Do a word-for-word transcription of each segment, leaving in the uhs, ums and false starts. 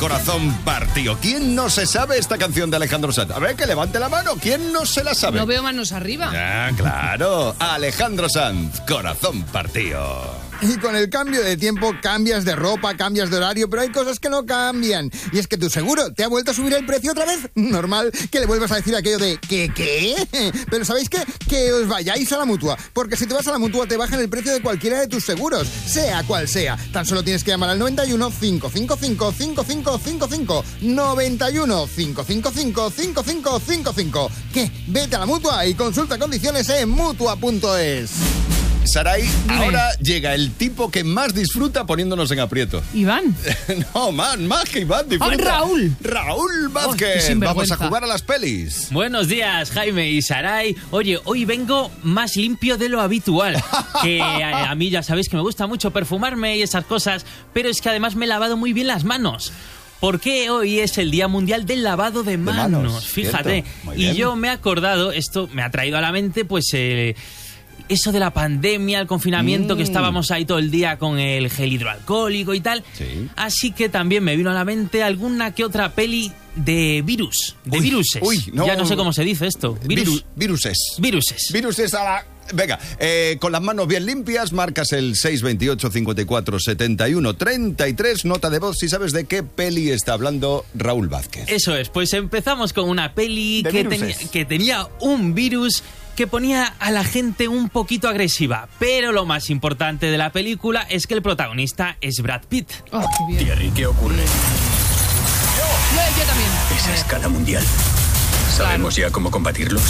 Corazón Partido. ¿Quién no se sabe esta canción de Alejandro Sanz? A ver, que levante la mano. ¿Quién no se la sabe? No veo manos arriba. Ah, claro. Alejandro Sanz, Corazón Partido. Y con el cambio de tiempo cambias de ropa, cambias de horario, pero hay cosas que no cambian. Y es que tu seguro te ha vuelto a subir el precio otra vez. Normal que le vuelvas a decir aquello de ¿qué, qué? Pero ¿sabéis qué? Que os vayáis a la Mutua. Porque si te vas a la Mutua te bajan el precio de cualquiera de tus seguros, sea cual sea. Tan solo tienes que llamar al noventa y uno, cinco cinco cinco, cinco cinco cinco cinco. noventa y uno, cinco cinco cinco, cinco cinco cinco cinco. ¿Qué? Vete a la Mutua y consulta condiciones en mutua punto es. Saray, ahora llega el tipo que más disfruta poniéndonos en aprieto. ¿Iván? No, más, más que Iván disfruta. ¡Oh, Raúl! Raúl Vázquez. Oh, vamos a jugar a las pelis. Buenos días, Jaime y Saray. Oye, hoy vengo más limpio de lo habitual. Que a, a mí ya sabéis que me gusta mucho perfumarme y esas cosas, pero es que además me he lavado muy bien las manos. Porque hoy es el Día Mundial del Lavado de Manos, de manos fíjate. Y yo me he acordado, esto me ha traído a la mente, pues... Eh, eso de la pandemia, el confinamiento, mm. que estábamos ahí todo el día con el gel hidroalcohólico y tal. Sí. Así que también me vino a la mente alguna que otra peli de virus, de uy, viruses. Uy, no. Ya no sé cómo se dice esto. Virus. Viru, viruses. Viruses. Viruses a la... Venga, eh, con las manos bien limpias, marcas el seis veintiocho, cincuenta y cuatro, setenta y uno, treinta y tres, nota de voz si sabes de qué peli está hablando Raúl Vázquez. Eso es, pues empezamos con una peli de que, tenía, que tenía un virus que ponía a la gente un poquito agresiva. Pero lo más importante de la película es que el protagonista es Brad Pitt. Oh, qué bien. Thierry, ¿qué ocurre? Yo, yo, yo también. Es a escala mundial. ¿Sabemos claro. ya cómo combatirlos?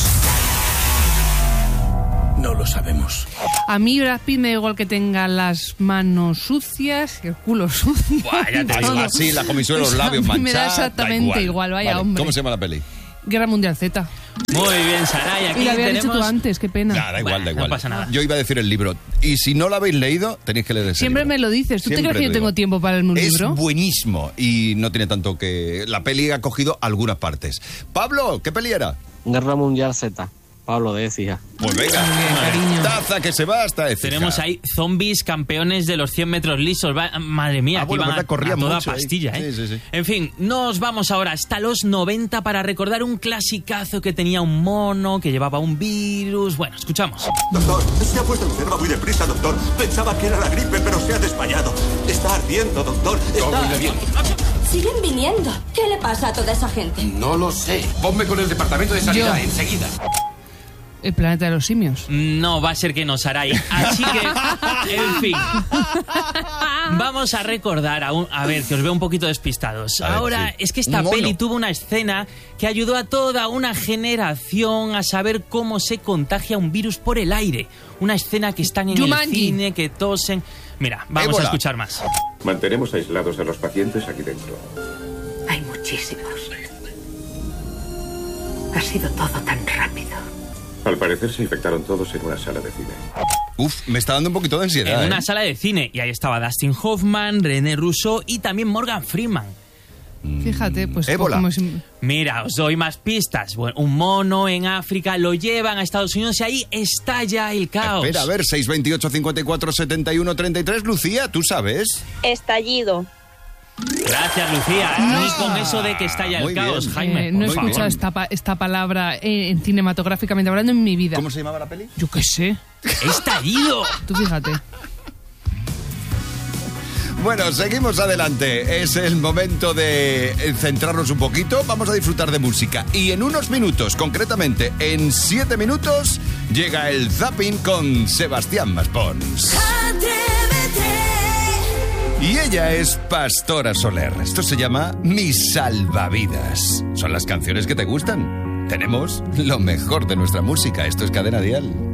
No lo sabemos. A mí Brad Pitt me da igual que tenga las manos sucias y el culo sucio. Buah, ya te digo. Así, la comisión de los labios manchada. Me da exactamente da igual. igual, vaya vale. hombre. ¿Cómo se llama la peli? Guerra Mundial Z. Muy bien, Saray, aquí y la había tenemos... dicho tú antes, qué pena. Nah, da igual, bueno, da igual. No pasa nada. Yo iba a decir el libro. Y si no lo habéis leído, tenéis que leer ese Siempre libro. me lo dices. ¿Tú Siempre te crees que yo tengo digo. tiempo para leerme un es libro? Es buenísimo y no tiene tanto que... La peli ha cogido algunas partes. Pablo, ¿qué peli era? Guerra Mundial Z. Pablo de Écija. Pues venga, bien, taza que se va hasta Écija. Tenemos ahí zombies campeones de los cien metros lisos. Va, madre mía, ah, aquí bueno, van a, corría a toda mucho, pastilla, ¿eh? Sí, sí, sí. En fin, nos vamos ahora hasta los noventa para recordar un clasicazo que tenía un mono, que llevaba un virus... Bueno, escuchamos. Doctor, se ha puesto enferma muy deprisa, doctor. Pensaba que era la gripe, pero se ha desmayado. Está ardiendo, doctor. Está ardiendo. Siguen viniendo. ¿Qué le pasa a toda esa gente? No lo sé. Ponme con el departamento de sanidad Yo. enseguida. El planeta de los simios. No, va a ser que no, Saray. Así que, en fin. Vamos a recordar, a, un, a ver, que os veo un poquito despistados. A ver, Ahora, sí. es que esta peli tuvo una escena que ayudó a toda una generación a saber cómo se contagia un virus por el aire. Una escena que están en Jumanji. el cine, que tosen... Mira, vamos Ébola. a escuchar más. Mantenemos aislados a los pacientes aquí dentro. Hay muchísimos. Ha sido todo tan rápido. Al parecer se infectaron todos en una sala de cine. Uf, me está dando un poquito de ansiedad. En ¿eh? una sala de cine. Y ahí estaba Dustin Hoffman, René Russo y también Morgan Freeman. Fíjate, pues... Ébola. Como si... Mira, os doy más pistas. Bueno, un mono en África, lo llevan a Estados Unidos y ahí estalla el caos. Espera, a ver, seis veintiocho, cincuenta y cuatro, setenta y uno, treinta y tres. Lucía, ¿tú sabes? Estallido. Gracias, Lucía. No. Y con eso de que estalla el Muy caos, bien. Jaime. Eh, no he por favor. escuchado esta, pa- esta palabra en, en cinematográficamente hablando en mi vida. ¿Cómo se llamaba la peli? Yo qué sé. ¡Estallido! Tú fíjate. Bueno, seguimos adelante. Es el momento de centrarnos un poquito. Vamos a disfrutar de música. Y en unos minutos, concretamente en siete minutos, llega el Zapping con Sebastián Maspons. Y ella es Pastora Soler. Esto se llama Mis Salvavidas. ¿Son las canciones que te gustan? Tenemos lo mejor de nuestra música. Esto es Cadena Dial.